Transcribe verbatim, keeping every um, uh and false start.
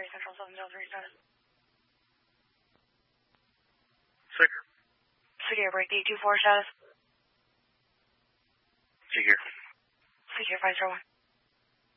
Central seven zero three status. Secure. Secure, break the two four status. Secure. Secure five zero one.